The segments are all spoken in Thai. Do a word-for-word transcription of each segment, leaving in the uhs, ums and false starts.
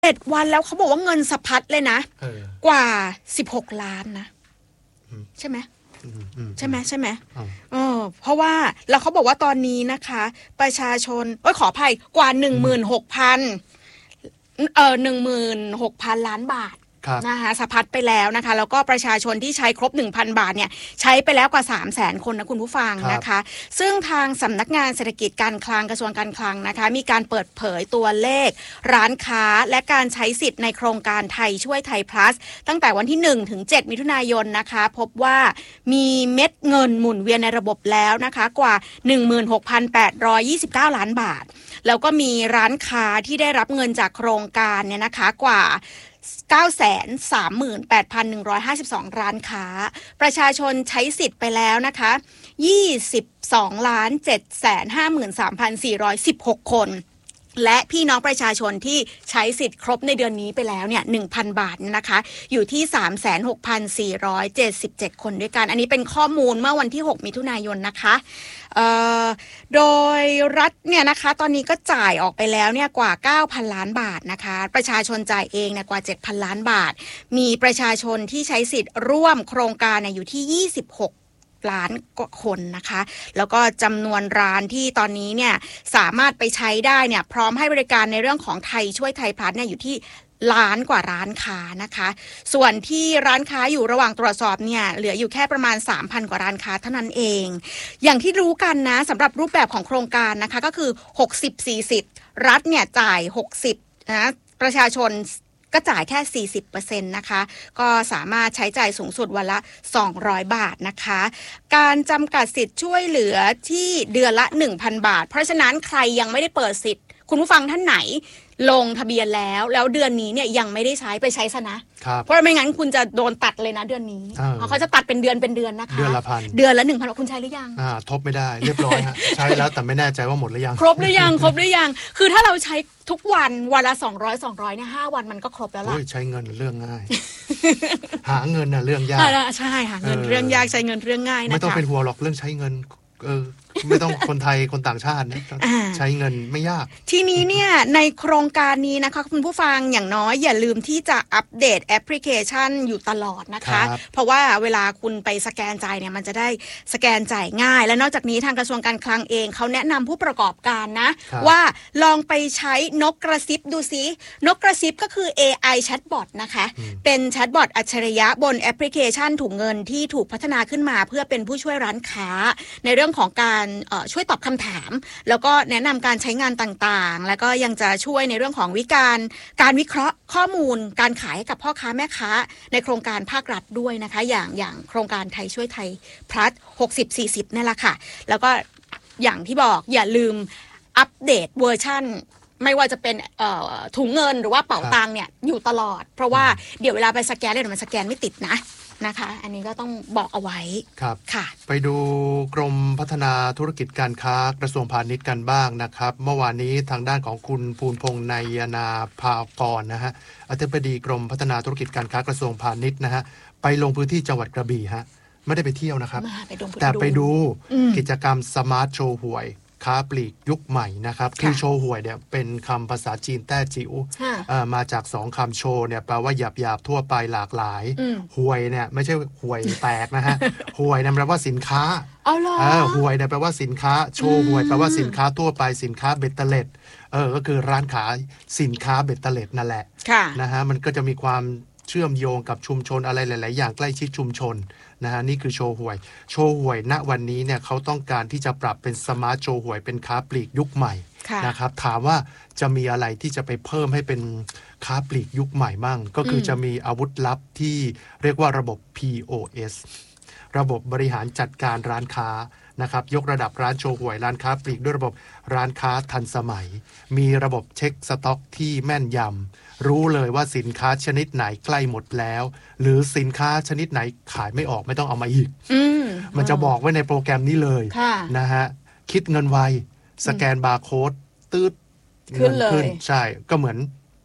เจ็ดวันแล้วเขาบอกว่าเงินสะพัดเลยนะกว่าสิบหกล้านนะใช่ไหมใช่ไหมใช่ไหมเออเพราะว่าแล้วเขาบอกว่าตอนนี้นะคะประชาชนเอ้ยขออภัยกว่าหนึ่งหมื่นหกพันเออหนึ่งหมื่นหกพันล้านบาทนะคะสะพัดไปแล้วนะคะแล้วก็ประชาชนที่ใช้ครบ หนึ่งพัน บาทเนี่ยใช้ไปแล้วกว่า สามแสน คนนะคุณผู้ฟังนะคะซึ่งทางสำนักงานเศรษฐกิจการคลังกระทรวงการคลังนะคะมีการเปิดเผยตัวเลขร้านค้าและการใช้สิทธิ์ในโครงการไทยช่วยไทย plus ตั้งแต่วันที่หนึ่งถึงเจ็ดมิถุนายนนะคะพบว่ามีเม็ดเงินหมุนเวียนในระบบแล้วนะคะกว่า หนึ่งหมื่นหกพันแปดร้อยยี่สิบเก้า ล้านบาทแล้วก็มีร้านค้าที่ได้รับเงินจากโครงการเนี่ยนะคะกว่าเก้าแสนสามหมื่นแปดพันหนึ่งร้อยห้าสิบสอง ร้านค้าประชาชนใช้สิทธิ์ไปแล้วนะคะยี่สิบสองล้านเจ็ดแสนห้าหมื่นสามพันสี่ร้อยสิบหก คนและพี่น้องประชาชนที่ใช้สิทธิ์ครบในเดือนนี้ไปแล้วเนี่ย หนึ่งพัน บาทนะคะอยู่ที่ สามแสนหกพันสี่ร้อยเจ็ดสิบเจ็ด คนด้วยกันอันนี้เป็นข้อมูลเมื่อวันที่หกมิถุนายนนะคะโดยรัฐเนี่ยนะคะตอนนี้ก็จ่ายออกไปแล้วเนี่ยกว่า เก้าพัน ล้านบาทนะคะประชาชนจ่ายเองเนี่ยกว่า เจ็ดพัน ล้านบาทมีประชาชนที่ใช้สิทธิ์ร่วมโครงการเนี่ยอยู่ที่ยี่สิบหกล้านกว่าคนนะคะแล้วก็จำนวนร้านที่ตอนนี้เนี่ยสามารถไปใช้ได้เนี่ยพร้อมให้บริการในเรื่องของไทยช่วยไทยพลัสเนี่ยอยู่ที่ล้านกว่าร้านค้านะคะส่วนที่ร้านค้าอยู่ระหว่างตรวจสอบเนี่ยเหลืออยู่แค่ประมาณ สามพัน กว่าร้านค้าเท่านั้นเองอย่างที่รู้กันนะสำหรับรูปแบบของโครงการนะคะก็คือหกสิบ สี่สิบรัฐเนี่ยจ่ายหกสิบนะประชาชนก็จ่ายแค่ สี่สิบเปอร์เซ็นต์ นะคะก็สามารถใช้จ่ายสูงสุดวันละสองร้อยบาทนะคะการจำกัดสิทธิ์ช่วยเหลือที่เดือนละ หนึ่งพัน บาทเพราะฉะนั้นใครยังไม่ได้เปิดสิทธิ์คุณผู้ฟังท่านไหนลงทะเบียนแล้วแล้วเดือนนี้เนี่ยยังไม่ได้ใช้ไปใช้ซะนะเพราะไม่งั้นคุณจะโดนตัดเลยนะเดือนนี้เพราะเขาจะตัดเป็นเดือนเป็นเดือนนะคะเดือนละพันเดือนละ หนึ่งพัน คุณใช้หรือยังอ่าทบไม่ได้เรียบร้อยฮะใช้แล้วแต่ไม่แน่ใจว่าหมดหรือยังครบหรือยังครบหรือยังคือถ้าเราใช้ทุกวันวันละสองร้อย สองร้อยเนี่ยห้าวันมันก็ครบแล้วล่ะโอ้ยใช้เงินเรื่องง่าย หาเงินน่ะเรื่องยากใช่หาเงินเรื่องยากใช้เงินเรื่องง่ายนะคะไม่ต้องเป็นห่วงหรอกเรื่องใช้เงินเออไม่ต้องคนไทยคนต่างชาตินะใช้เงินไม่ยากทีนี้เนี่ยในโครงการนี้นะคะคุณผู้ฟังอย่างน้อยอย่าลืมที่จะอัปเดตแอปพลิเคชันอยู่ตลอดนะคะเพราะว่าเวลาคุณไปสแกนจ่ายเนี่ยมันจะได้สแกนจ่ายง่ายและนอกจากนี้ทางกระทรวงการคลังเองเขาแนะนำผู้ประกอบการนะว่าลองไปใช้นกกระซิบดูซินกกระซิบก็คือ เอ ไอ Chatbot นะคะเป็นแชทบอทอัจฉริยะบนแอปพลิเคชันถุงเงินที่ถูกพัฒนาขึ้นมาเพื่อเป็นผู้ช่วยร้านค้าในเรื่องของการช่วยตอบคำถามแล้วก็แนะนำการใช้งานต่างๆแล้วก็ยังจะช่วยในเรื่องของวิการการวิเคราะห์ข้อมูลการขายให้กับพ่อค้าแม่ค้าในโครงการภาครัฐด้วยนะคะอย่างอย่างโครงการไทยช่วยไทยพลัสหกสิบ สี่สิบนี่แหละค่ะแล้วก็อย่างที่บอกอย่าลืมอัปเดตเวอร์ชั่นไม่ว่าจะเป็นถุงเงินหรือว่าเป๋าตังค์เนี่ยอยู่ตลอดเพราะว่าเดี๋ยวเวลาไปสแกนเลยมันสแกนไม่ติดนะนะคะอันนี้ก็ต้องบอกเอาไว้ครับค่ะไปดูกรมพัฒนาธุรกิจการค้ากระทรวงพาณิชย์กันบ้างนะครับเมื่อวานนี้ทางด้านของคุณภูลพงษ์นายนาภากรนะฮะอธิบดีกรมพัฒนาธุรกิจการค้ากระทรวงพาณิชย์นะฮะไปลงพื้นที่จังหวัดกระบี่ฮะไม่ได้ไปเที่ยวนะครับแต่ไปดูกิจกรรมสมาร์ทโชว์หวยค้าปลีกยุคใหม่นะครับคือโชว์หวยเนี่ยเป็นคำภาษาจีนแต้จิ๋วมาจากสองคำโชว์เนี่ยแปลว่าหยาบหยาบทั่วไปหลากหลายหวยเนี่ยไม่ใช่หวยแตกนะฮะหวยเนี่ยแปลว่าสินค้าเอาเหรอหวยเนี่ยแปลว่าสินค้าโชว์หวยแปลว่าสินค้าทั่วไปสินค้าเบ็ดเตล็ดเออก็คือร้านขายสินค้าเบ็ดเตล็ดนั่นแหละนะฮะมันก็จะมีความเชื่อมโยงกับชุมชนอะไรหลายๆอย่างใกล้ชิดชุมชนนะฮะนี่คือโชว์หวยโชว์หวยณวันนี้เนี่ยเขาต้องการที่จะปรับเป็นสมาร์ทโชว์หวยเป็นค้าปลีกยุคใหม่นะครับถามว่าจะมีอะไรที่จะไปเพิ่มให้เป็นค้าปลีกยุคใหม่มั่งก็คือจะมีอาวุธลับที่เรียกว่าระบบ พี โอ เอส ระบบบริหารจัดการร้านค้านะครับยกระดับร้านโชว์หวยร้านค้าปลีกด้วยระบบร้านค้าทันสมัยมีระบบเช็คสต็อกที่แม่นยำรู้เลยว่าสินค้าชนิดไหนใกล้หมดแล้วหรือสินค้าชนิดไหนขายไม่ออกไม่ต้องเอามาอีกมันจะบอกไว้ในโปรแกรมนี้เลยนะฮะคิดเงินไวสแกนบาร์โค้ดตืดเงินขึ้นใช่ก็เหมือน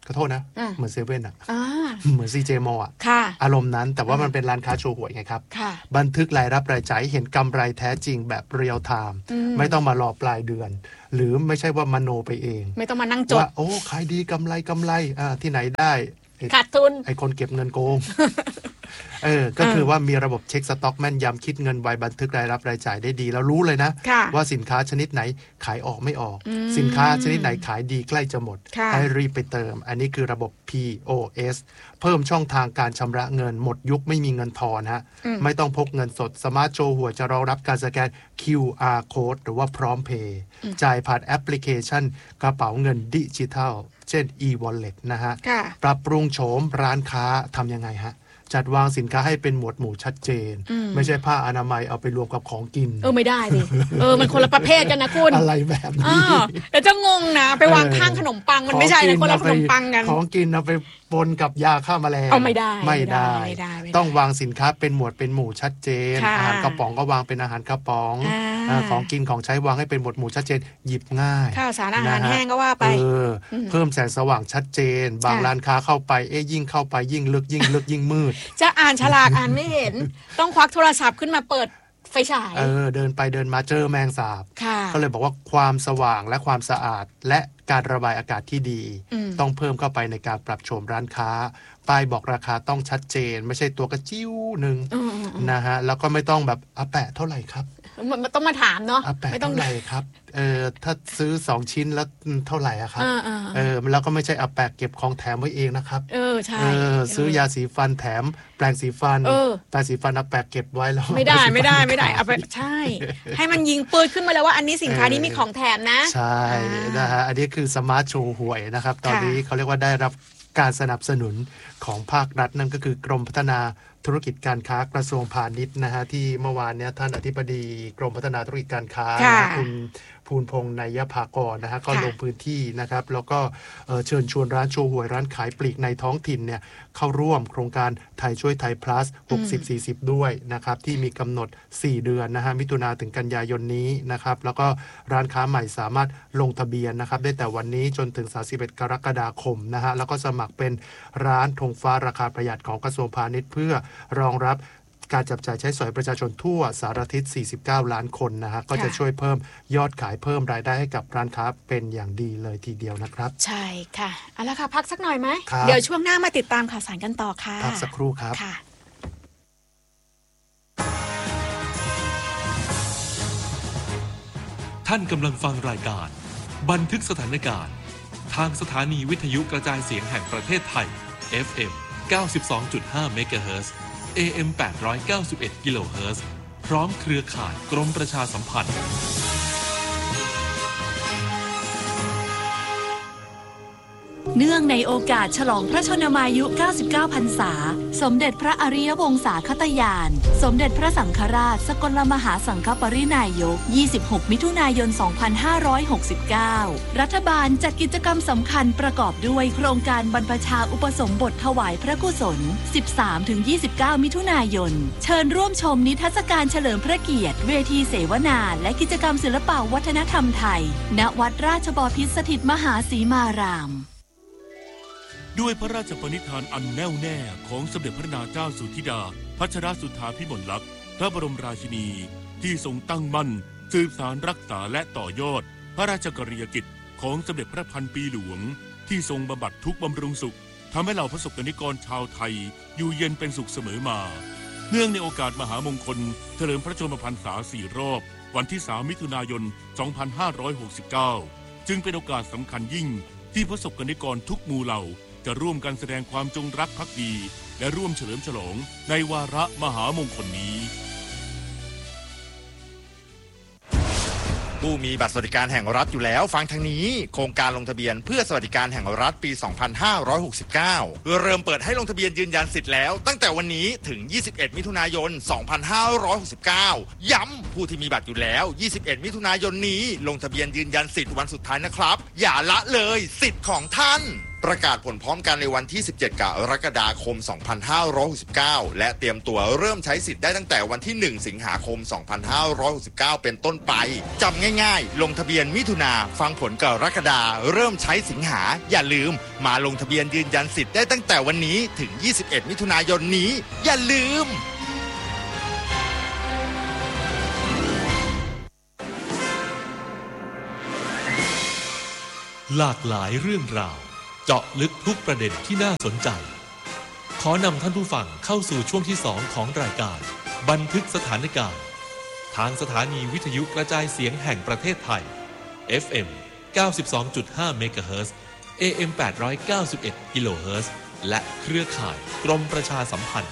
ขอโทษนะเหมือนเซเว่นอ่ะอ่าเหมือนซีเจมอลอ่ะอารมณ์นั้นแต่ว่ามันเป็นร้านค้าโชว์หวยไงครับบันทึกรายรับรายจ่ายเห็นกำไรแท้จริงแบบเรียลไทม์ไม่ต้องมารอปลายเดือนหรือไม่ใช่ว่ามโนไปเองไม่ต้องมานั่งจดว่าโอ้ขายดีกำไรกำไรอ่าที่ไหนได้ขาดทุนไอ้คนเก็บเงินโกงเออก็คือว่ามีระบบเช็คสต็อกแม่นยำคิดเงินไวบันทึกรายรับรายจ่ายได้ดีแล้วรู้เลยนะว่าสินค้าชนิดไหนขายออกไม่ออกสินค้าชนิดไหนขายดีใกล้จะหมดให้รีบไปเติมอันนี้คือระบบ พี โอ เอส เพิ่มช่องทางการชำระเงินหมดยุคไม่มีเงินทอนฮะไม่ต้องพกเงินสดสมาร์ทโชว์หวยจะรองรับการสแกน คิว อาร์ Code หรือว่าพร้อมเพย์จ่ายผ่านแอปพลิเคชันกระเป๋าเงินดิจิทัลเช่น e-wallet นะฮะปรับปรุงโฉมร้านค้าทำยังไงฮะจัดวางสินค้าให้เป็นหมวดหมู่ชัดเจนไม่ใช่ผ้าอนามัยเอาไปรวมกับของกินเออไม่ได้ดิเออมันคนละประเภทกันนะคุณอะไรแบบนี้แต่จะงงนะไปวางข้างขนมปังมันไม่ใช่นะคนละขนมปังกันของกินเอาไปปนกับยาฆ่าแมลงเอาไม่ได้ไม่ได้ต้องวางสินค้าเป็นหมวดเป็นหมู่ชัดเจนอาหารกระป๋องก็วางเป็นอาหารกระป๋องของกินของใช้วางให้เป็นหมวดหมู่ชัดเจนหยิบง่ายข้าวสารอาหารแห้งก็ว่าไปเพิ่มแสงสว่างชัดเจนบางร้านค้าเข้าไปเอ๊ยยิ่งเข้าไปยิ่งลึกยิ่งลึกยิ่งมืดจะอ่านฉลากอ่านไม่เห็นต้องควักโทรศัพท์ขึ้นมาเปิดไฟฉายเออเดินไปเดินมาเจอแมงสาบก็เลยบอกว่าความสว่างและความสะอาดและการระบายอากาศที่ดีต้องเพิ่มเข้าไปในการปรับโฉมร้านค้าป้ายบอกราคาต้องชัดเจนไม่ใช่ตัวกระจิ้วหนึ่งนะฮะแล้วก็ไม่ต้องแบบอ่ะแปะเท่าไหร่ครับมันต้องมาถามเนาะไม่ต้องเท่าไหร่ครับเออถ้าซื้อสองชิ้นแล้วเท่าไหร่อะครับเออแล้วก็ไม่ใช่เอาแปะเก็บของแถมไว้เองนะครับเออใช่เออซื้อยาสีฟันแถมแปรงสีฟันแปรงสีฟันเอาแปะเก็บไว้แล้วไม่ได้ไม่ได้ไม่ได้เอาไปใช่ให้มันยิงปืนขึ้นมาแล้วว่าอันนี้สินค้านี้มีของแถมนะใช่นะฮะอันนี้คือสมาร์ทโชว์หวยนะครับตอนนี้เขาเรียกว่าได้รับการสนับสนุนของภาครัฐนั่นก็คือกรมพัฒนาธุรกิจการค้ากระทรวงพาณิชย์นะฮะที่เมื่อวานเนี้ยท่านอธิบดีกรมพัฒนาธุรกิจการค้าคุณภูลพงษ์ นัยภากรนะฮะก็ลงพื้นที่นะครับแล้วก็เชิญชวนร้านโชว์หวยร้านขายปลีกในท้องถิ่นเนี่ยเข้าร่วมโครงการไทยช่วยไทย plus หกสิบ สี่สิบ ด้วยนะครับที่มีกำหนดสี่เดือนนะฮะมิถุนาถึงกันยายนนี้นะครับแล้วก็ร้านค้าใหม่สามารถลงทะเบียนนะครับได้แต่วันนี้จนถึงสามสิบเอ็ดกรกฎาคมนะฮะแล้วก็สมัครเป็นร้านธงฟ้าราคาประหยัดของกระทรวงพาณิชย์เพื่อรองรับการจับจ่ายใช้สอยประชาชนทั่วสารทิศสี่สิบเก้าล้านคนนะฮะก็จะช่วยเพิ่มยอดขายเพิ่มรายได้ให้กับร้านค้าเป็นอย่างดีเลยทีเดียวนะครับใช่ค่ะเอาละค่ะพักสักหน่อยไหมเดี๋ยวช่วงหน้ามาติดตามข่าวสารกันต่อค่ะพักสักครู่ครับท่านกำลังฟังรายการบันทึกสถานการณ์ทางสถานีวิทยุกระจายเสียงแห่งประเทศไทย เอฟ เอ็ม เก้าสิบสองจุดห้า เมกะเฮิรตซ์ เอ เอ็ม แปดร้อยเก้าสิบเอ็ด กิโลเฮิรตซ์พร้อมเครือข่ายกรมประชาสัมพันธ์เนื่องในโอกาสฉลองพระชนมายุเก้าสิบเก้าพรรษาสมเด็จพระอริยวงศาคตญาณสมเด็จพระสังฆราชสกลมหาสังฆปรินายกยี่สิบหกมิถุนายนสองพันห้าร้อยหกสิบเก้ารัฐบาลจัดกิจกรรมสำคัญประกอบด้วยโครงการบรรพชาอุปสมบทถวายพระกุศล สิบสามถึงยี่สิบเก้า มิถุนายนเชิญร่วมชมนิทรรศการเฉลิมพระเกียรติเวทีเสวนาและกิจกรรมศิลปวัฒนธรรมไทยณวัดราชบพิตรสถิตมหาสีมารามด้วยพระราชปณิธานอันแน่วแน่ของสมเด็จพระนางเจ้าสุธิดาพัชรสุธาภิมลลักษณ์พระบรมราชินีที่ทรงตั้งมั่นสืบสานรักษาและต่อยอดพระราชกรณียกิจของสมเด็จพระพันปีหลวงที่ทรงบำบัดทุกข์บำรุงสุขทำให้เหล่าประสบกนิกรชาวไทยอยู่เย็นเป็นสุขเสมอมาเนื่องในโอกาสมหามงคลเฉลิมพระชนมพรรษาสี่รอบวันที่สามมิถุนายนสองพันห้าร้อยหกสิบเก้าจึงเป็นโอกาสสำคัญยิ่งที่ประสบกนิกรทุกหมู่เหล่าจะร่วมกันแสดงความจงรักภักดีและร่วมเฉลิมฉลองในวาระมหามงคลนี้ผู้มีบัตรสวัสดิการแห่งรัฐอยู่แล้วฟังทางนี้โครงการลงทะเบียนเพื่อสวัสดิการแห่งรัฐปีสองพันห้าร้อยหกสิบเก้าเริ่มเปิดให้ลงทะเบียนยืนยันสิทธิ์แล้วตั้งแต่วันนี้ถึงยี่สิบเอ็ดมิถุนายนสองพันห้าร้อยหกสิบเก้าย้ำผู้ที่มีบัตรอยู่แล้วยี่สิบเอ็ดมิถุนายนนี้ลงทะเบียนยืนยันสิทธิ์วันสุดท้ายนะครับอย่าละเลยสิทธิ์ของท่านประกาศผลพร้อมกันในวันที่สิบเจ็ดกรกฎาคมสองพันห้าร้อยหกสิบเก้าและเตรียมตัวเริ่มใช้สิทธิ์ได้ตั้งแต่วันที่หนึ่งสิงหาคมสองพันห้าร้อยหกสิบเก้าเป็นต้นไปจำง่ายๆลงทะเบียนมิถุนาฟังผลกรกฎาเริ่มใช้สิงหาอย่าลืมมาลงทะเบียนยืนยันสิทธิ์ได้ตั้งแต่วันนี้ถึงยี่สิบเอ็ดมิถุนายนนี้อย่าลืมหลากหลายเรื่องราวเจาะลึกทุกประเด็นที่น่าสนใจขอนำท่านผู้ฟังเข้าสู่ช่วงที่สองของรายการบันทึกสถานการณ์ทางสถานีวิทยุกระจายเสียงแห่งประเทศไทย เอฟ เอ็ม เก้าสิบสองจุดห้า เมกะเฮิรตซ์ เอ เอ็ม แปดร้อยเก้าสิบเอ็ด กิโลเฮิรตซ์และเครือข่ายกรมประชาสัมพันธ์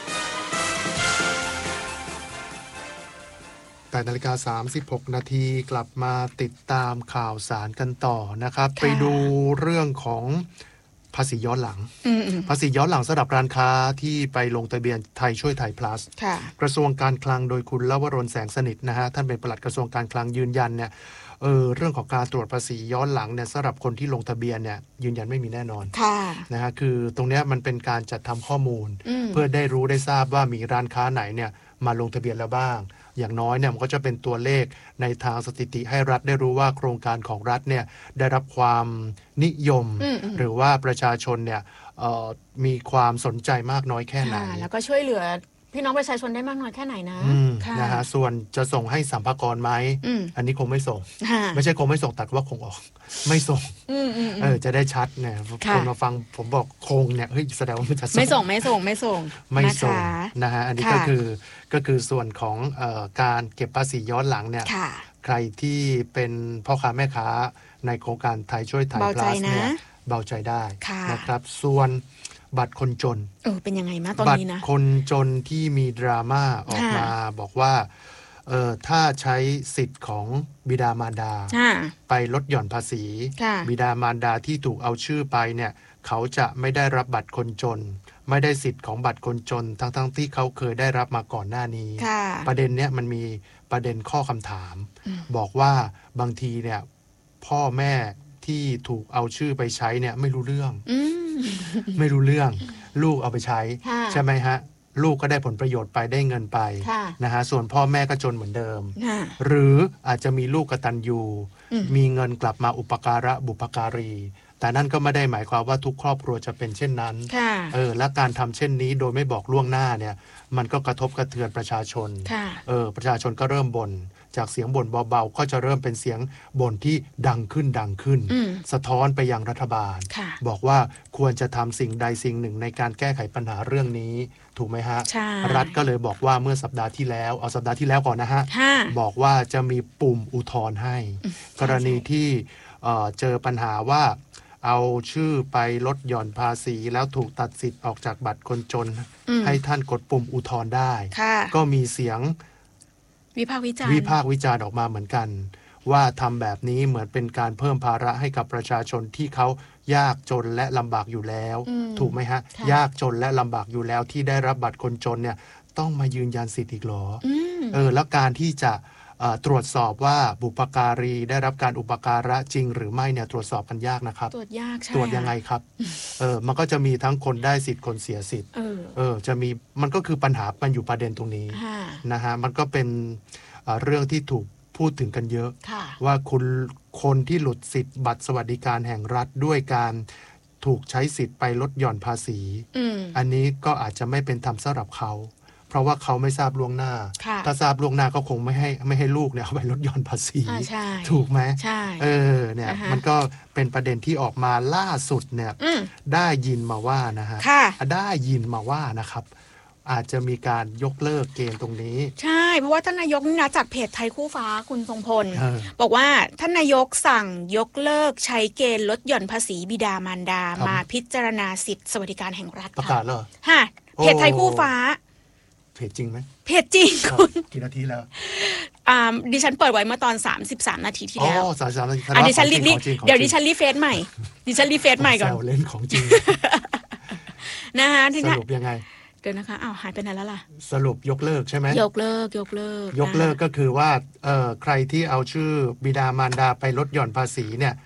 แปดนาฬิกาสามสิบหกนาทีกลับมาติดตามข่าวสารกันต่อนะครับไปดูเรื่องของภาษีย้อนหลังภาษีย้อนหลังสำหรับร้านค้าที่ไปลงทะเบียนไทยช่วยไทย plus กระทรวงการคลังโดยคุณลวรนแสงสนิทนะฮะท่านเป็นปลัดกระทรวงการคลังยืนยันเนี่ยเออเรื่องของการตรวจภาษีย้อนหลังเนี่ยสำหรับคนที่ลงทะเบียนเนี่ยยืนยันไม่มีแน่นอนนะฮะคือตรงเนี้ยมันเป็นการจัดทำข้อมูลเพื่อได้รู้ได้ทราบว่ามีร้านค้าไหนเนี่ยมาลงทะเบียนแล้วบ้างอย่างน้อยเนี่ยมันก็จะเป็นตัวเลขในทางสถิติให้รัฐได้รู้ว่าโครงการของรัฐเนี่ยได้รับความนิยมหรือว่าประชาชนเนี่ยมีความสนใจมากน้อยแค่ไหนแล้วก็ช่วยเหลือพี่น้องประชาชนได้มากน้อยแค่ไหนนะนะฮะส่วนจะส่งให้สัมภากรไหม อ, อันนี้คงไม่ส่งไม่ใช่คงไม่ส่งตัดว่าคงออกไม่ส่งเออจะได้ชัดเนี่ยคนมาฟังผมบอกคงเนี่ยเฮ้ยแสดงว่ามันจะไม่ส่งไม่ส่งไม่ส่งไม่ส่งนะฮะอันนี้ก็คือก็คือส่วนของเอ่อการเก็บภาษีย้อนหลังเนี่ยใครที่เป็นพ่อค้าแม่ค้าในโครงการไทยช่วยไทย plus เนี่ยเบาใจได้นะครับส่วนบัตรคนจนเออเป็นยังไงมาตอนนี้นะบัตรคนจนที่มีดราม่าออกมาบอกว่าเออถ้าใช้สิทธิ์ของบิดามารดาไปลดหย่อนภาษีบิดามารดาที่ถูกเอาชื่อไปเนี่ยเขาจะไม่ได้รับบัตรคนจนไม่ได้สิทธิ์ของบัตรคนจนทั้งๆ ท, ที่เขาเคยได้รับมาก่อนหน้านี้ประเด็นเนี้ยมันมีประเด็นข้อคำถามบอกว่าบางทีเนี่ยพ่อแม่ที่ถูกเอาชื่อไปใช้เนี่ยไม่รู้เรื่องไม่รู้เรื่องลูกเอาไปใช้ใช่ไหมฮะลูกก็ได้ผลประโยชน์ไปได้เงินไปนะฮะส่วนพ่อแม่ก็จนเหมือนเดิมหรืออาจจะมีลูกกตัญญูมีเงินกลับมาอุปการะบุพการีแต่นั่นก็ไม่ได้หมายความว่าทุกครอบครัวจะเป็นเช่นนั้นเออและการทำเช่นนี้โดยไม่บอกล่วงหน้าเนี่ยมันก็กระทบกระเทือนประชาชนเออประชาชนก็เริ่มบ่นจากเสียงบ่นเบาๆก็จะเริ่มเป็นเสียงบ่นที่ดังขึ้นดังขึ้นสะท้อนไปยังรัฐบาลบอกว่าควรจะทำสิ่งใดสิ่งหนึ่งในการแก้ไขปัญหาเรื่องนี้ถูกไหมฮะรัฐก็เลยบอกว่าเมื่อสัปดาห์ที่แล้วเอาสัปดาห์ที่แล้วก่อนนะฮะบอกว่าจะมีปุ่มอุทธรณ์ให้กรณีที่เจอปัญหาว่าเอาชื่อไปลดหย่อนภาษีแล้วถูกตัดสิทธิ์ออกจากบัตรคนจนให้ท่านกดปุ่มอุทธรณ์ได้ก็มีเสียงวิพากษ์วิจารณ์วิพากษ์วิจารณ์ออกมาเหมือนกันว่าทำแบบนี้เหมือนเป็นการเพิ่มภาระให้กับประชาชนที่เขายากจนและลำบากอยู่แล้วถูกไหมฮะยากจนและลำบากอยู่แล้วที่ได้รับบัตรคนจนเนี่ยต้องมายืนยันสิทธิ์อีกหรอเออแล้วการที่จะตรวจสอบว่าบุพการีได้รับการอุปการะจริงหรือไม่เนี่ยตรวจสอบกันยากนะครับตรวจยากใช่ตรวจยังไงครับเออมันก็จะมีทั้งคนได้สิทธิ์คนเสียสิทธิ์เออจะมีมันก็คือปัญหามันอยู่ประเด็นตรงนี้นะฮะมันก็เป็นเรื่องที่ถูกพูดถึงกันเยอะว่าคุณคนที่หลุดสิทธิ์บัตรสวัสดิการแห่งรัฐด้วยการถูกใช้สิทธิ์ไปลดหย่อนภาษีอันนี้ก็อาจจะไม่เป็นธรรมสำหรับเขาเพราะว่าเขาไม่ทราบล่วงหน้าถ้าทราบล่วงหน้าก็คงไม่ให้ไม่ให้ลูกเนี่ยเอาไปลดหย่อนภาษีถูกไหมเออเนี่ยมันก็เป็นประเด็นที่ออกมาล่าสุดเนี่ยได้ยินมาว่านะฮะได้ยินมาว่านะครับอาจจะมีการยกเลิกเกณฑ์ตรงนี้ใช่เพราะว่าท่านนายกนี่นะจากเพจไทยคู่ฟ้าคุณทรงพลบอกว่าท่านนายกสั่งยกเลิกใช้เกณฑ์ลดหย่อนภาษีบิดามารดามาพิจารณาสิทธิสวัสดิการแห่งรัฐประกาศเหรอฮะเพจไทยคู่ฟ้าเพจจริงไหมเพจจริงคุณกี่นาทีแล้วอ่าดิฉันเปิดไว้เมื่อตอนสามสิบสามนาทีที่แล้วอ๋อสามสิบสามนาทีอ่ะดิฉันรีเดี๋ยวดิฉันรีเฟซใหม่ดิฉันรีเฟซใหม่ก่อนแซวเล่นของจริงนะฮะสรุปยังไงเดี๋ยวนะคะอ้าวหายไปไหนแล้วล่ะสรุปยกเลิกใช่ไหมยกเลิกยกเลิกยกเลิกก็คือว่าเอ่อใครที่เอาชื่อบิดามารดาไปลดหย่อนภาษีเนี่ย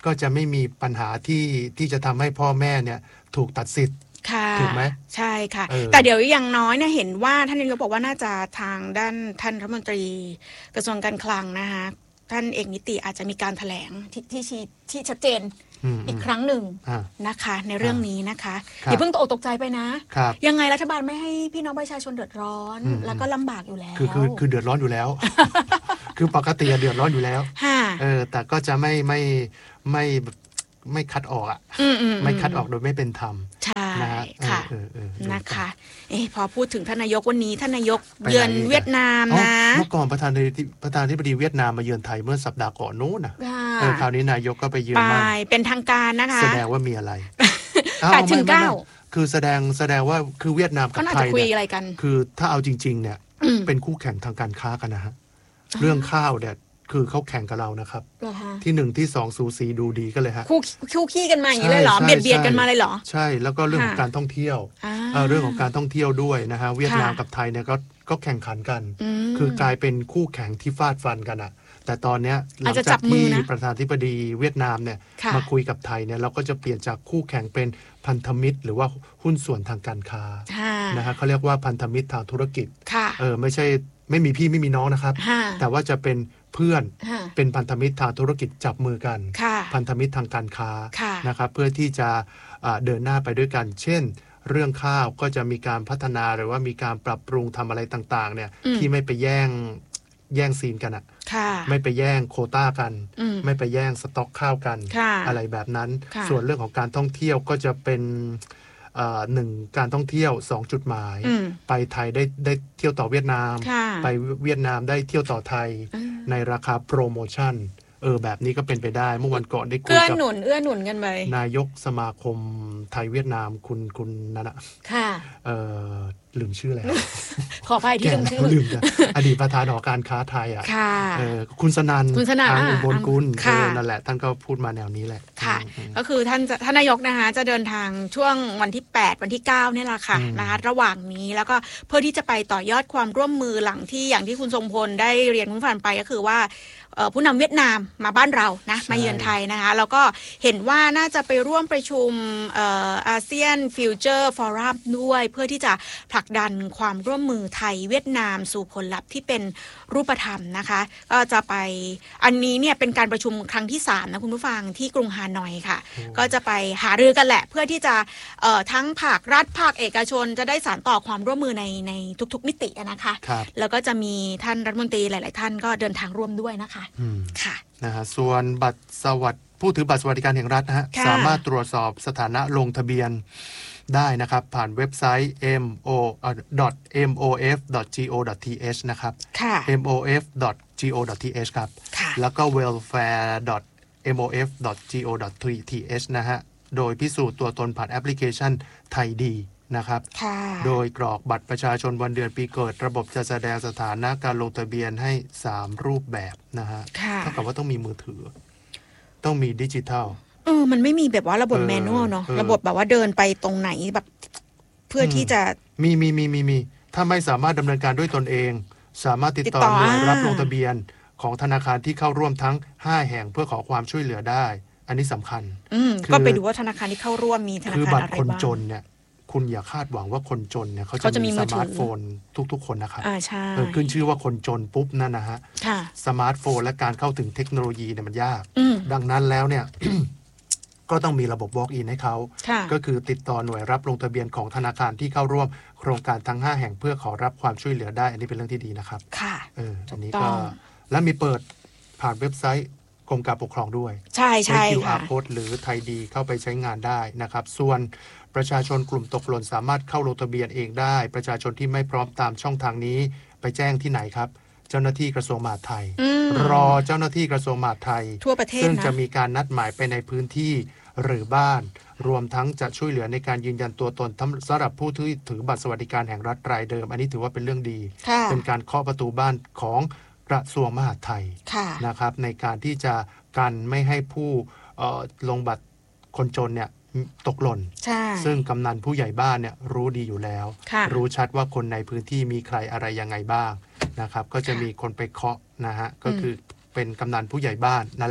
ก็จะไม่มีปัญหาที่ที่จะทำให้พ่อแม่เนี่ยถูกตัดสิทธิ์ถูกไหมใช่ค่ะแต่เดี๋ยวอย่างน้อยเนี่ยเห็นว่าท่านนายกบอกว่าน่าจะทางด้านท่านรัฐมนตรีกระทรวงการคลังนะคะท่านเอกนิติอาจจะมีการแถลงที่ที่ที่ชัดเจนอีกครั้งหนึ่งนะคะในเรื่องนี้นะคะอย่าเพิ่งตกตกใจไปนะยังไงรัฐบาลไม่ให้พี่น้องประชาชนเดือดร้อนแล้วก็ลำบากอยู่แล้วคือคือคือเดือดร้อนอยู่แล้ว คือปกติเดือดร้อนอยู่แล้วเออแต่ก็จะไม่ไม่ไม่ไม่คัดออกอ่ะไม่คัดออกโดยไม่เป็นธรรมใช่ค่ะนะคะเออพอพูดถึงท่านนายกวันนี้ท่านนายกเยือนเวียดนามนะเมื่อก่อนประธานประธานที่ปดีเวียดนามมาเยือนไทยเมื่อสัปดาห์ก่อนนู้นนะเออคราวนี้นายกก็ไปเยือนมาเป็นทางการนะคะแสดงว่ามีอะไรแปดถึงเก้าคือแสดงแสดงว่าคือเวียดนามกับไทยเนี่ยคือถ้าเอาจริงๆเนี่ยเป็นคู่แข่งทางการค้ากันนะฮะเรื่องข้าวเนี่ยคือเขาแข่งกับเรานะครับที่หนึ่งที่สองสูสีดูดีกันเลยฮะคู่คู่ขี้กันมาอย่างนี้เลยเหรอเบียดเบียดกันมาเลยเหรอใช่แล้วก็เรื่องของการท่องเที่ยวเรื่องของการท่องเที่ยวด้วยนะฮะเวียดนามกับไทยเนี่ยก็ก็แข่งขันกันคือกลายเป็นคู่แข่งที่ฟาดฟันกันอะแต่ตอนเนี้ยหลังจากที่ประธานาธิบดีเวียดนามเนี่ยมาคุยกับไทยเนี่ยเราก็จะเปลี่ยนจากคู่แข่งเป็นพันธมิตรหรือว่าหุ้นส่วนทางการค้านะฮะเขาเรียกว่าพันธมิตรทางธุรกิจเออไม่ใช่ไม่มีพี่ไม่มีน้องนะครับแต่ว่าจะเป็นเพื่อนเป็นพันธมิตรทางธุรกิจจับมือกันพันธมิตรทางการค้านะครับเพื่อที่จะเดินหน้าไปด้วยกันเช่นเรื่องข้าวก็จะมีการพัฒนาหรือว่ามีการปรับปรุงทำอะไรต่างๆเนี่ยที่ไม่ไปแย่งแย่งซีนกันอะไม่ไปแย่งโควต้ากันไม่ไปแย่งสต็อกข้าวกันอะไรแบบนั้นส่วนเรื่องของการท่องเที่ยวก็จะเป็นหนึ่งการท่องเที่ยวสองจุดหมายไปไทยได้ได้เที่ยวต่อเวียดนามไปเวียดนามได้เที่ยวต่อไทยในราคาโปรโมชั่นเออแบบนี้ก็เป็นไปได้เมื่อวันก่อนได้คุยกับเอื้อหนุนเอื้อหนุนกันไปนายกสมาคมไทยเวียดนามคุณคุณนั่นอะค่ะเออลืมชื่อแล้วขออภัยที่ลืมชื่อลืมอดีตประธานหอการค้าไทยอ่ะคุณสนันคุณสนันอุบลกุลนั่นแหละท่านก็พูดมาแนวนี้แหละค่ะก็คือท่านท่านนายกนะคะจะเดินทางช่วงวันที่แปดวันที่เก้านี่แหละค่ะนะคะระหว่างนี้แล้วก็เพื่อที่จะไปต่อยอดความร่วมมือหลังที่อย่างที่คุณทรงพลได้เรียนคุณฟันไปก็คือว่าผู้นำเวียดนามมาบ้านเรานะมาเยือนไทยนะคะแล้วก็เห็นว่าน่าจะไปร่วมประชุมอาเซียนฟิวเจอร์ฟอรัมด้วยเพื่อที่จะผลักดันความร่วมมือไทยเวียดนามสู่ผลลัพธ์ที่เป็นรูปธรรมนะคะก็จะไปอันนี้เนี่ยเป็นการประชุมครั้งที่สามนะคุณผู้ฟังที่กรุงฮานอยค่ะก็จะไปหารือกันแหละเพื่อที่จะทั้งภาครัฐภาคเอกชนจะได้สานต่อความร่วมมือในในทุกๆมิตินะคะแล้วก็จะมีท่านรัฐมนตรีหลายๆท่านก็เดินทางร่วมด้วยนะคะค่ะนะฮะส่วนบัตรสวัสดิ์ผู้ถือบัตรสวัสดิการแห่งรัฐนะฮะสามารถตรวจสอบสถานะลงทะเบียนได้นะครับผ่านเว็บไซต์ เอ็ม โอ เอ็ม โอ เอฟ ดอท จี โอ ดอท ที เอช นะครับ เอ็ม โอ เอฟ ดอท จี โอ ดอท ที เอช ครับแล้วก็ เวลแฟร์ ดอท เอ็ม โอ เอฟ ดอท จี โอ ดอท ที เอช นะฮะโดยพิสูจน์ตัวตนผ่านแอปพลิเคชันไทยดีนะครับโดยกรอกบัตรประชาชนวันเดือนปีเกิดระบบจะแสดงสถานะการลงทะเบียนให้สามรูปแบบนะฮะเท่ากับว่าต้องมีมือถือต้องมีดิจิทัลเออมันไม่มีแบบว่าระบบแมนนวลเนาะระบบแบบว่าเดินไปตรงไหนแบบเพื่อที่จะมีมีมีมีมีถ้าไม่สามารถดำเนินการด้วยตนเองสามารถติดต่อหน่วยรับลงทะเบียนของธนาคารที่เข้าร่วมทั้งห้าแห่งเพื่อขอความช่วยเหลือได้อันนี้สำคัญก็ไปดูว่าธนาคารที่เข้าร่วมมีธนาคารอะไรบ้างคือบัตรคนจนเนี่ยคุณอย่าคาดหวังว่าคนจนเนี่ยเขาจะมีสมาร์ทโฟนทุกๆคนนะครับอ่าใช่ขึ้นชื่อว่าคนจนปุ๊บนั่นนะฮะสมาร์ทโฟนและการเข้าถึงเทคโนโลยีเนี่ยมันยากดังนั้นแล้วเนี่ย ก็ต้องมีระบบ walk in ให้เขาก็คือติดต่อหน่วยรับลงทะเบียนของธนาคารที่เข้าร่วมโครงการทั้งห้าแห่งเพื่อขอรับความช่วยเหลือได้อันนี้เป็นเรื่องที่ดีนะครับค่ะเอออันนี้ก็และมีเปิดผ่านเว็บไซต์กรมการปกครองด้วยใช่ใช่คิว อาร์ Code หรือไทยดีเข้าไปใช้งานได้นะครับส่วนประชาชนกลุ่มตกหล่นสามารถเข้าลงทะเบียนเองได้ประชาชนที่ไม่พร้อมตามช่องทางนี้ไปแจ้งที่ไหนครับเจ้าหน้าที่กระทรวงมหาดไทยรอเจ้าหน้าที่กระทรวงมหาดไทยทั่วประเทศนะซึ่งจะมีการนัดหมายไปในพื้นที่หรือบ้านรวมทั้งจะช่วยเหลือในการยืนยันตัวตนสำหรับผู้ที่ถือบัตรสวัสดิการแห่งรัฐรายเดิมอันนี้ถือว่าเป็นเรื่องดีเป็นการเคาะประตูบ้านของกระทรวงมหาดไทยนะครับในการที่จะกันไม่ให้ผู้ลงบัตรคนจนเนี่ยตกหล่นซึ่งกำนันผู้ใหญ่บ้านเนี่ยรู้ดีอยู่แล้วรู้ชัดว่าคนในพื้นที่มีใครอะไรยังไงบ้างนะครับก็จะมีคนไปเคาะนะฮะก็คือเป็นกำนันผู้ใหญ่บ้านนั่นแหละเค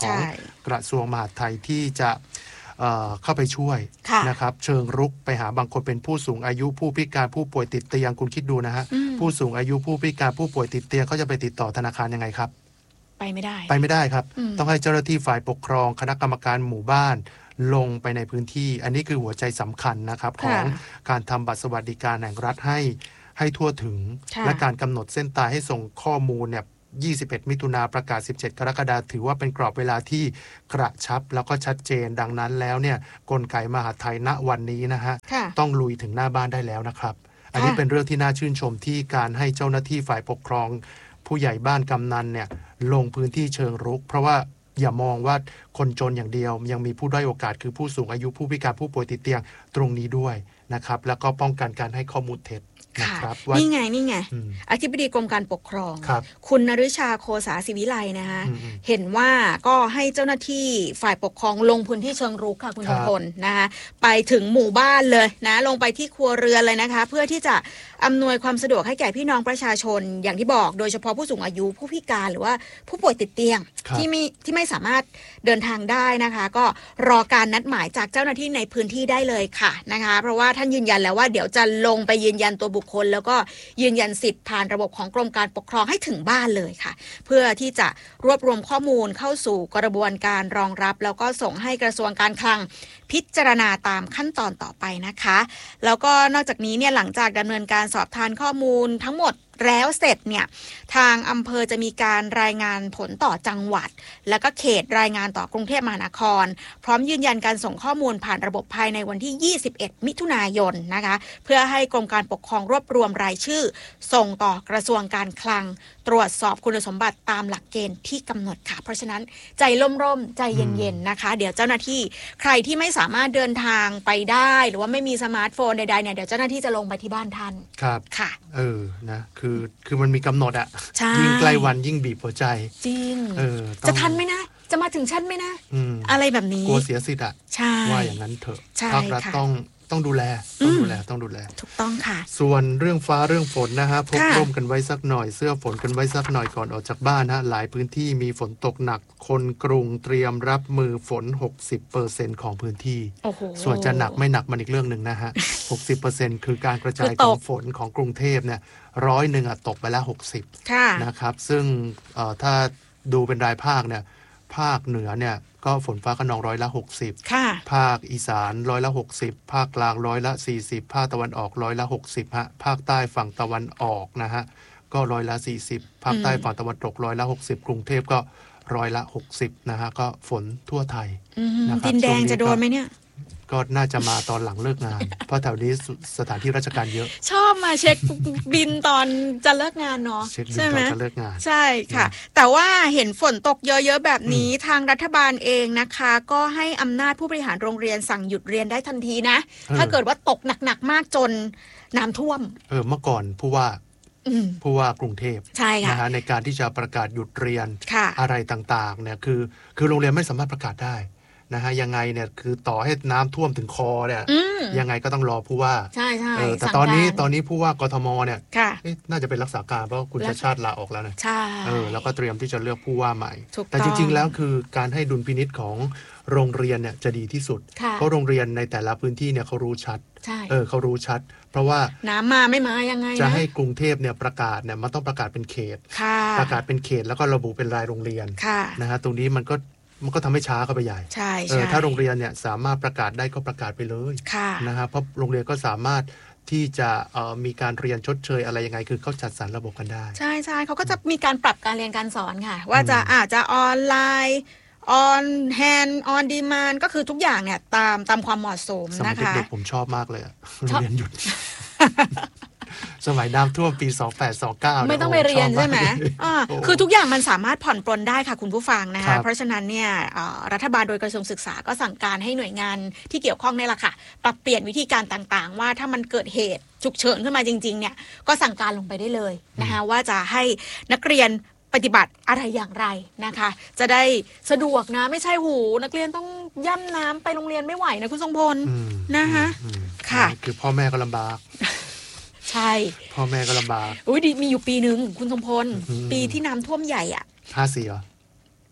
ของกระทรวงมหาดไทยที่จะเอ่อเข้าไปช่วยนะครับเชิงรุกไปหาบางคนเป็นผู้สูงอายุผู้พิการผู้ป่วยติดเตียงคุณคิดดูนะฮะผู้สูงอายุผู้พิการผู้ป่วยติดเตียงเขาจะไปติดต่อธนาคารยังไงครับไปไม่ได้ไปไม่ได้ครับต้องให้เจ้าหน้าที่ฝ่ายปกครองคณะกรรมการหมู่บ้านลงไปในพื้นที่อันนี้คือหัวใจสำคัญนะครับของการทำบัตรสวัสดิการแห่งรัฐให้ให้ทั่วถึงและการกำหนดเส้นตายให้ส่งข้อมูลเนี่ยยี่สิบเอ็ดมิถุนาประกาศสิบเจ็ดกรกฎาคมถือว่าเป็นกรอบเวลาที่กระชับแล้วก็ชัดเจนดังนั้นแล้วเนี่ยกลไกมหาดไทยณวันนี้นะฮะต้องลุยถึงหน้าบ้านได้แล้วนะครับอันนี้เป็นเรื่องที่น่าชื่นชมที่การให้เจ้าหน้าที่ฝ่ายปกครองผู้ใหญ่บ้านกำนันเนี่ยลงพื้นที่เชิงรุกเพราะว่าอย่ามองว่าคนจนอย่างเดียวยังมีผู้ด้อยโอกาสคือผู้สูงอายุผู้พิการผู้ป่วยติดเตียงตรงนี้ด้วยนะครับแล้วก็ป้องกันการให้ข้อมูลเท็จนะครับนี่ไงนี่ไงอธิบดีกรมการปกครอง ค, คุณนฤชาโคสาศิวิไลนะคะเห็นว่าก็ให้เจ้าหน้าที่ฝ่ายปกครองลงพื้นที่เชิงรุกค่ะคุณทุกคนนะคะไปถึงหมู่บ้านเลยนะลงไปที่ครัวเรือนเลยนะคะเพื่อที่จะอำนวยความสะดวกให้แก่พี่น้องประชาชนอย่างที่บอกโดยเฉพาะผู้สูงอายุผู้พิการหรือว่าผู้ป่วยติดเตียงที่ไม่ที่ไม่สามารถเดินทางได้นะคะก็รอการนัดหมายจากเจ้าหน้าที่ในพื้นที่ได้เลยค่ะนะคะเพราะว่าท่านยืนยันแล้วว่าเดี๋ยวจะลงไปยืนยันตัวบุคคลแล้วก็ยืนยันสิทธิ์ผ่านระบบของกรมการปกครองให้ถึงบ้านเลยค่ะเพื่อที่จะรวบรวมข้อมูลเข้าสู่กระบวนการรองรับแล้วก็ส่งให้กระทรวงการคลังพิจารณาตามขั้นตอนต่อไปนะคะแล้วก็นอกจากนี้เนี่ยหลังจากดำเนินการสอบทานข้อมูลทั้งหมดแล้วเสร็จเนี่ยทางอำเภอจะมีการรายงานผลต่อจังหวัดแล้วก็เขตรายงานต่อกรุงเทพมหานครพร้อมยืนยันการส่งข้อมูลผ่านระบบภายในวันที่ยี่สิบเอ็ดมิถุนายนนะคะเพื่อให้กรมการปกครองรวบรวมรายชื่อส่งต่อกระทรวงการคลังตรวจสอบคุณสมบัติตามหลักเกณฑ์ที่กำหนดค่ะเพราะฉะนั้นใจร่มๆใจเย็นๆนะคะเดี๋ยวเจ้าหน้าที่ใครที่ไม่สามารถเดินทางไปได้หรือว่าไม่มีสมาร์ทโฟนใดๆเนี่ยเดี๋ยวเจ้าหน้าที่จะลงไปที่บ้านท่านครับค่ะเออนะคือคือมันมีกำหนดอะยิ่งใกล้วันยิ่งบีบหัวใจจริงเออจะทันไหมนะจะมาถึงชั้นไหมนะ อ, อะไรแบบนี้กลัวเสียสิทธิ์อะว่าอย่างนั้นเถอะภาครัฐต้องต้องดูแลต้องดูแลต้องดูแลถูกต้องค่ะส่วนเรื่องฟ้าเรื่องฝนนะฮะพกร่มกันไว้สักหน่อยเสื้อฝนกันไว้สักหน่อยก่อนออกจากบ้านฮะหลายพื้นที่มีฝนตกหนักคนกรุงเตรียมรับมือฝน หกสิบเปอร์เซ็นต์ ของพื้นที่ส่วนจะหนักไม่หนักมันอีกเรื่องนึงนะฮะ หกสิบเปอร์เซ็นต์ คือการกระจายของฝนของกรุงเทพเนี่ยร้อยนึงอ่ะตกไปแล้วหกสิบนะครับซึ่งถ้าดูเป็นรายภาคเนี่ยภาคเหนือเนี่ยก็ฝนฟ้าคะนองร้อยละหกสิบภาคอีสานร้อยละหกสิบภาคกลางร้อยละสี่สิบภาคตะวันออกร้อยละหกสิบฮะภาคใต้ฝั่งตะวันออกนะฮะก็ร้อยละสี่สิบภาคใต้ฝั่งตะวันตกร้อยละหกสิบกรุงเทพก็ร้อยละหกสิบนะฮะก็ฝนทั่วไทยนะครับดินแดงจะโดนไหมเนี่ยก็น่าจะมาตอนหลังเลิกงานเพราะแถวนี้สถานที่ราชการเยอะชอบมาเช็คบินตอนจะเลิกงานเนาะใช่ไหมจะเลิกงานใช่ค่ะแต่ว่าเห็นฝนตกเยอะๆแบบนี้ทางรัฐบาลเองนะคะก็ให้อำนาจผู้บริหารโรงเรียนสั่งหยุดเรียนได้ทันทีนะถ้าเกิดว่าตกหนักๆมากจนน้ำท่วมเออเมื่อก่อนผู้ว่าผู้ว่ากรุงเทพใช่ค่ะนะฮะในการที่จะประกาศหยุดเรียนอะไรต่างๆเนี่ยคือคือโรงเรียนไม่สามารถประกาศได้นะฮะยังไงเนี่ยคือต่อให้น้ำท่วมถึงคอเนี่ยยังไงก็ต้องรอผู้ว่าใช่ใช่แต่ตอนนี้ตอนนี้ผู้ว่ากทมเนี่ยน่าจะเป็นรักษาการเพราะคุณชาติชาติลาออกแล้วนะใช่เออแล้วก็เตรียมที่จะเลือกผู้ว่าใหม่แต่จริงๆแล้วคือการให้ดุลพินิจของโรงเรียนเนี่ยจะดีที่สุดเพราะโรงเรียนในแต่ละพื้นที่เนี่ยเขารู้ชัดเออเขารู้ชัดเพราะว่าน้ำมาไม่มายังไงจะให้กรุงเทพเนี่ยประกาศเนี่ยมันต้องประกาศเป็นเขตประกาศเป็นเขตแล้วก็ระบุเป็นรายโรงเรียนนะฮะตรงนี้มันก็มันก็ทำให้ช้าเข้าไปใหญ่ใช่ใช่ถ้าโรงเรียนเนี่ยสามารถประกาศได้ก็ประกาศไปเลยนะฮะเพราะโรงเรียนก็สามารถที่จะมีการเรียนชดเชยอะไรยังไงคือเขาจัดสรรระบบกันได้ใช่ใช่เขาก็จะมีการปรับการเรียนการสอนค่ะว่าจะอาจจะออนไลน์ออนแฮนด์ออนดีมานด์ก็คือทุกอย่างเนี่ยตามตามความเหมาะสมนะคะสมัยเด็กๆผมชอบมากเลยโรงเรียนหยุดสมัยน้ำท่วมปีสองแปด สองเก้าไม่ต้องไปเรียนใช่ไหมคือทุกอย่างมันสามารถผ่อนปลนได้ค่ะคุณผู้ฟังนะคะเพราะฉะนั้นเนี่ยรัฐบาลโดยกระทรวงศึกษาก็สั่งการให้หน่วยงานที่เกี่ยวข้องนี่แหละค่ะปรับเปลี่ยนวิธีการต่างๆว่าถ้ามันเกิดเหตุฉุกเฉินขึ้นมาจริงๆเนี่ยก็สั่งการลงไปได้เลยนะคะว่าจะให้นักเรียนปฏิบัติอะไรอย่างไรนะคะจะได้สะดวกนะไม่ใช่หูนักเรียนต้องย่ำน้ำไปโรงเรียนไม่ไหวนะคุณทรงพลนะคะค่ะคือพ่อแม่ก็ลำบากใช่พ่อแม่ก็ลำบากอุ้ยมีอยู่ปีนึงคุณทรงพลปีที่น้ำท่วมใหญ่อ่ะห้าสี่เหรอ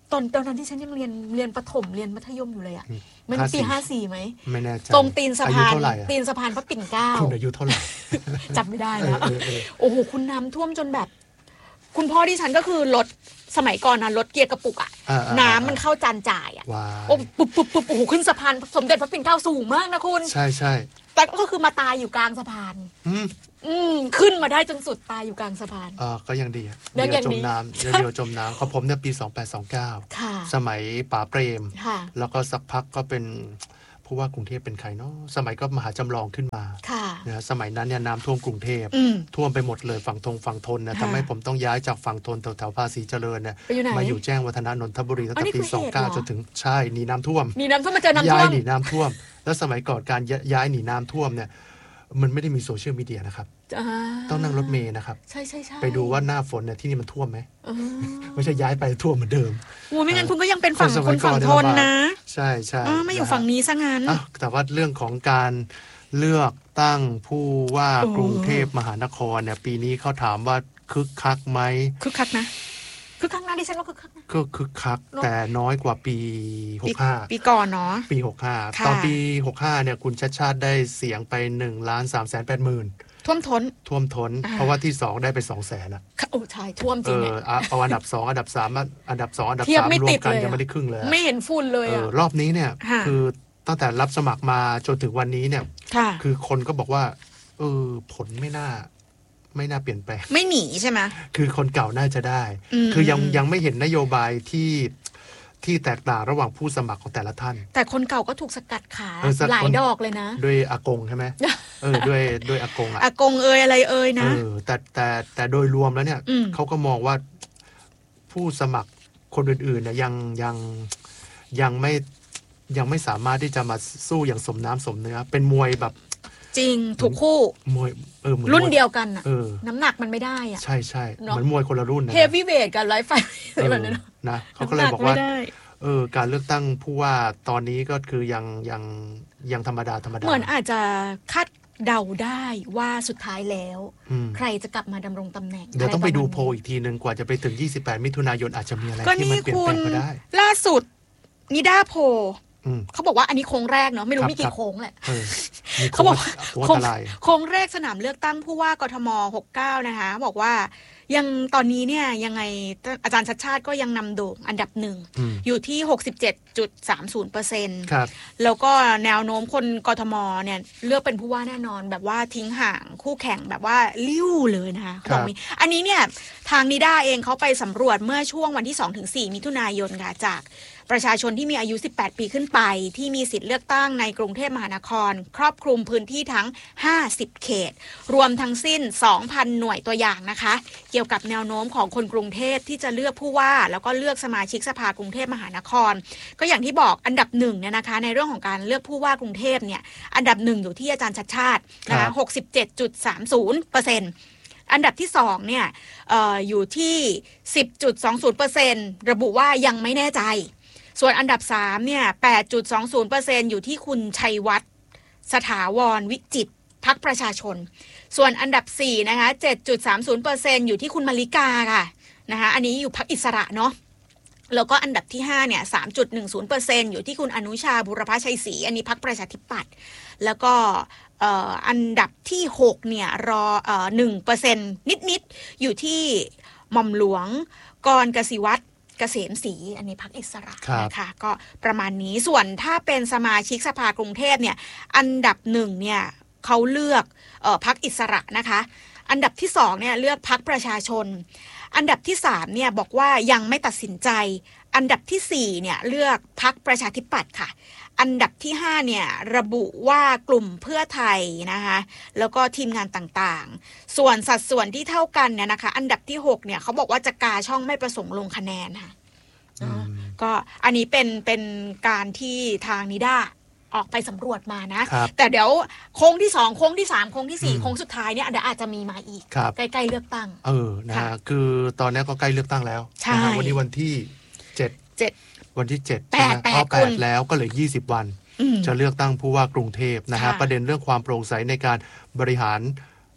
ตอนตอนนั้นที่ฉันยังเรียนเรียนประถมเรียนมัธยมอยู่เลยอ่ะมันปีห้าสี่ไหมไม่แน่ใจตรงตีนสะพานตีนสะพานพระปิ่นเกล้าคุณอายุเท่าไหร่จำไม่ได้แล้วโอ้โหคุณน้ำท่วมจนแบบคุณพ่อที่ฉันก็คือรถสมัยก่อนนะรถเกียร์กระปุกอ่ะน้ำมันเข้าจานจ่ายอ่ะโอ้ปุ๊บปุ๊บปุ๊บโอ้โหขึ้นสะพานสมเด็จพระปิ่นเกล้าสูงมากนะคุณใช่ใช่แต่ก็คือมาตายอยู่กลางสะพานอืมขึ้นมาได้จนสุดตายอยู่กลางสะพานอ่าก็ยังดีเดี๋ยวจมน้ำเดี๋ยวจมน้ำของผมเนี่ยปีสองพันแปดร้อยยี่สิบเก้าสมัยป๋าเปรมแล้วก็สักพักก็เป็นผู้ว่ากรุงเทพเป็นใครเนาะสมัยก็มหาจำลองขึ้นมานะสมัยนั้นเนี่ยน้ำท่วมกรุงเทพท่วมไปหมดเลยฝั่งทงฝั่งทนนะทำให้ผมต้องย้ายจากฝั่งทนแถวๆภาษีเจริญเนี่ยมาอยู่แจ้งวัฒนะนนทบุรีตั้งแต่ปีสองพันเก้าจนถึงใช่หนีน้ำท่วมหนีน้ำท่วมมาเจอน้ำท่วมย้ายหนีน้ำท่วมแล้วสมัยก่อนการย้ายหนีน้ำท่วมเนี่ยมันไม่ได้มีโซเชียลมีเดียนะครับต้องนั่งรถเมล์นะครับใช่ใช่ใช่ไปดูว่าหน้าฝนเนี่ยที่นี่มันท่วมไหมไม่ใช่ย้ายไปท่วมเหมือนเดิมโอ้ไม่งั้นคุณก็ยังเป็นฝั่งคนฝั่งทนนะใช่ใช่ไม่อยู่ฝั่งนี้ซะงั้นแต่ว่าเรื่องของการเลือกตั้งผู้ว่ากรุงเทพมหานครเนี่ยปีนี้เขาถามว่าคึกคักไหมคึกคักนะคึกคักนะดิฉันว่าคึกคักนะก็คึกคักแต่น้อยกว่าปีหกสิบห้าปีก่อนเนาะปีหกสิบห้าตอนปีหกสิบห้าเนี่ยคุณชัชชาติได้เสียงไปหนึ่งล้านสามแสนแปดหมื่นท่วมท้นท่วมท้นเพราะว่าที่สองได้ไปสองแสนอ่ะโอ้ใช่ท่วมจริงเนี่ยเอาอันดับสองอันดับสามอันดับสองอันดับสามรวมกันยังไม่ได้ครึ่งเลยไม่เห็นฝุ่นเลยอ่ะรอบนี้เนี่ยคือตั้งแต่รับสมัครมาจนถึงวันนี้เนี่ยคือคนก็บอกว่าเออผลไม่น่าไม่น่าเปลี่ยนแปลงไม่หนีใช่ไหมคือคนเก่าน่าจะได้คือยังยังไม่เห็นนโยบายที่ที่แตกต่างระหว่างผู้สมัครของแต่ละท่านแต่คนเก่าก็ถูกสกัดขาหลายดอกเลยนะด้วยอากงใช่ไหมเออด้วยด้วยอากงอะอากงเอ่ยอะไรเอ่ยนะเออแต่แต่แต่โดยรวมแล้วเนี่ยเขาก็มองว่าผู้สมัครคนอื่นๆเนี่ยยังยังยังไม่ยังไม่สามารถที่จะมาสู้อย่างสมน้ำสมเนื้อเป็นมวยแบบจริงถูกคู่มวยเออรุ่นเดียวกันอ่ะน้ำหนักมันไม่ได้อ่ะใช่ใช่เหมือนมวยคนละรุ่นนะเฮฟวี่เวทกับไลท์ไฟอะไรแบบนี้นะเขาก็เลยบอกว่าเออการเลือกตั้งผู้ว่าตอนนี้ก็คือยังยังยังธรรมดาธรรมดาเหมือนอาจจะคาดเดาได้ว่าสุดท้ายแล้วใครจะกลับมาดำรงตำแหน่งเดี๋ยวต้องไปดูโพลอีกทีนึงกว่าจะไปถึงยี่สิบแปดมิถุนายนอาจจะมีอะไรที่มันเปลี่ยนแปลงก็ได้ล่าสุดนิด้าโพเขาบอกว่าอันนี้โค้งแรกเนาะไม่รู้มีกี่โค้งแหละเขาบอกโค้งแรกสนามเลือกตั้งผู้ว่ากทมหกสิบเก้านะคะบอกว่ายังตอนนี้เนี่ยยังไงอาจารย์ชัชชาติก็ยังนำโด่งอันดับหนึ่งอยู่ที่ หกสิบเจ็ดจุดสามศูนย์เปอร์เซ็นต์ แล้วก็แนวโน้มคนกทมเนี่ยเลือกเป็นผู้ว่าแน่นอนแบบว่าทิ้งห่างคู่แข่งแบบว่าลิ้วเลยนะคะบอกมีอันนี้เนี่ยทางนิด้าเองเขาไปสำรวจเมื่อช่วงวันที่ สองถึงสี่ มิถุนายนค่ะจากประชาชนที่มีอายุสิบแปดปีขึ้นไปที่มีสิทธิ์เลือกตั้งในกรุงเทพมหานครครอบคลุมพื้นที่ทั้งห้าสิบเขตรวมทั้งสิ้น สองพัน หน่วยตัวอย่างนะคะเกี่ยวกับแนวโน้มของคนกรุงเทพที่จะเลือกผู้ว่าแล้วก็เลือกสมาชิกสภากรุงเทพมหานครก็อย่างที่บอกอันดับหนึ่งเนี่ยนะคะในเรื่องของการเลือกผู้ว่ากรุงเทพเนี่ยอันดับหนึ่งอยู่ที่อาจารย์ชัชชาตินะคะ หกสิบเจ็ดจุดสามศูนย์เปอร์เซ็นต์อันดับที่สองเนี่ย เอ่อ อยู่ที่ สิบจุดสองศูนย์เปอร์เซ็นต์ ระบุว่ายังไม่แน่ใจส่วนอันดับสามเนี่ย แปดจุดสองศูนย์เปอร์เซ็นต์ อยู่ที่คุณชัยวัฒน์สถาวรวิจิตรพรรคประชาชนส่วนอันดับสี่นะคะ เจ็ดจุดสามศูนย์เปอร์เซ็นต์ อยู่ที่คุณมาริกาค่ะนะคะอันนี้อยู่พรรคอิสระเนาะแล้วก็อันดับที่ห้าเนี่ย สามจุดหนึ่งศูนย์เปอร์เซ็นต์ อยู่ที่คุณอนุชาบุรพชัยศรีอันนี้พรรคประชาธิปัตย์แล้วก็อันดับที่หกเนี่ยรอเอ่อ หนึ่งเปอร์เซ็นต์ นิดๆอยู่ที่หม่อมหลวงกรกสิวัฒน์เกษมศรีอันนี้พรรคอิสระนะคะก็ประมาณนี้ส่วนถ้าเป็นสมาชิกสภากรุงเทพเนี่ยอันดับหนึ่งเนี่ยเขาเลือกเอ่อพรรคอิสระนะคะอันดับที่สองเนี่ยเลือกพรรคประชาชนอันดับที่สามเนี่ยบอกว่ายังไม่ตัดสินใจอันดับที่สี่เนี่ยเลือกพรรคประชาธิปัตย์ค่ะอันดับที่ห้าเนี่ยระบุว่ากลุ่มเพื่อไทยนะคะแล้วก็ทีมงานต่างๆส่วนสัดส่วนที่เท่ากันเนี่ยนะคะอันดับที่หกเนี่ยเขาบอกว่าจะกาช่องไม่ประสงค์ลงคะแนนค่ะก็อันนี้เป็นเป็นการที่ทางนิด้าออกไปสำรวจมานะแต่เดี๋ยวโค้งที่สองโค้งที่สามโค้งที่สี่โค้งสุดท้ายเนี่ยเดี๋ยวอาจจะมีมาอีกใกล้ๆเลือกตั้งเออนะฮะคือตอนนี้ก็ใกล้เลือกตั้งแล้วนะฮะวันนี้วันที่เจ็ดเจ็ดวันที่เจ็ดแปดแปดแปดแล้วก็เหลือยี่สิบวันจะเลือกตั้งผู้ว่ากรุงเทพนะฮะประเด็นเรื่องความโปร่งใสในการบริหาร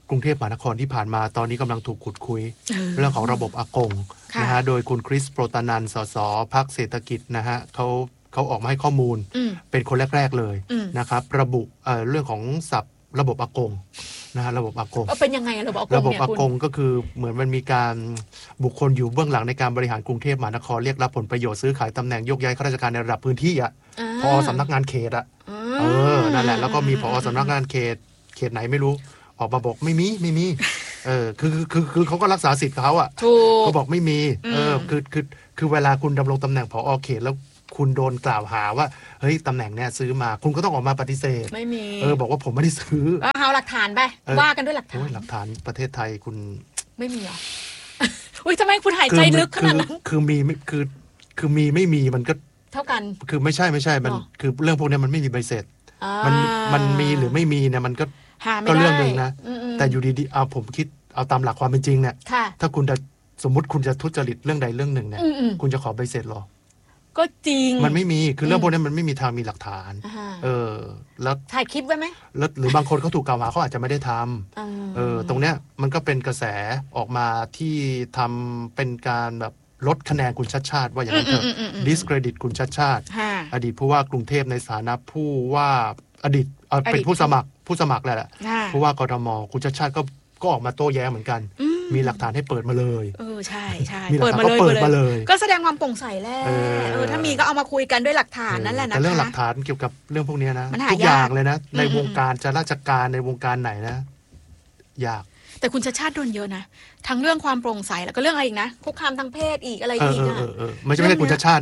กรุงเทพมหานครที่ผ่านมาตอนนี้กำลังถูกขุดคุยเรื่องของระบบอากงนะฮะโดยคุณคริสโปรตานันสสพรรคเศรษฐกิจนะฮะเขาเขาออกมาให้ข้อมูลเป็นคนแรกๆเลยนะครับระบุ เอ่อ เรื่องของศัพท์ระบบอากงนะฮะระบบอากงเป็นยังไงระบบอากงระบบอากงก็คือเหมือนมันมีการบุคคลอยู่เบื้องหลังในการบริหารกรุงเทพมหานครเรียกรับผลประโยชน์ซื้อขายตำแหน่งยกย้ายข้าราชการในระดับพื้นที่อ่ะผอ.สำนักงานเขตอ่ะเออนั่นแหละแล้วก็มีผอ.สำนักงานเขตเขตไหนไม่รู้ออกมาบอกไม่มีไม่มีเออคือคือคือเขาก็รักษาสิทธิ์เขาอ่ะเขาบอกไม่มีเออคือคือคือเวลาคุณดำรงตำแหน่งผอ.เขตแล้วคุณโดนกล่าวหาว่าเฮ้ยตำแหน่งเนี้ยซื้อมาคุณก็ต้องออกมาปฏิเสธไม่มีเออบอกว่าผมไม่ได้ซื้อเอาหลักฐานไปว่ากันด้วยหลักฐานหลักฐานประเทศไทยคุณไม่มีหรออุ้ยทำไมคุณหายใจลึกขนาดนั้นคือมีคือคือมีไม่มีมันก็เท่ากันคือไม่ใช่ไม่ใช่มันคือเรื่องพวกนี้มันไม่มีใบเสร็จมันมันมีหรือไม่มีเนี่ยมันก็ก็เรื่องนึงนะแต่อยู่ดีๆเอาผมคิดเอาตามหลักความเป็นจริงเนี่ยถ้าคุณจะสมมุติคุณจะทุจริตเรื่องใดเรื่องหนึ่งเนี่ยคุณจะขอใบเสร็จหรอก็จริงมันไม่มีคือเรื่องพวกนี้มันไม่มีทางมีหลักฐานเออแล้วถ่ายคลิปไว้ไหมแล้วหรือบางคนเขาถูกกล่าวหาเขาอาจจะไม่ได้ทำเออตรงเนี้ยมันก็เป็นกระแสออกมาที่ทำเป็นการแบบลดคะแนนคุณชัชชาติว่าอย่างนั้นเถอะ discredit คุณชัชชาติอดีตผู้ว่ากรุงเทพในฐานะผู้ว่าอดีตเป็นผู้สมัครผู้สมัครแหละผู้ว่ากทมคุณชัชชาติก็ก็ออกมาโต้แย้งเหมือนกันมีหลักฐานให้เปิดมาเลยเออใช่ใช่เปิดมาเลยเปิดมาเลยก็แสดงความโปร่งใสแล้วเออถ้ามีก็เอามาคุยกันด้วยหลักฐานนั่นแหละนะคะแต่เรื่องหลักฐานเกี่ยวกับเรื่องพวกนี้นะทุกอย่างเลยนะในวงการจะราชการในวงการไหนนะยากแต่คุณชัชชาติโดนเยอะนะทั้งเรื่องความโปร่งใสแล้วก็เรื่องอะไรอีกนะคุกคามทางเพศอีกอะไรอีกนะไม่ใช่แค่คุณชัชชาติ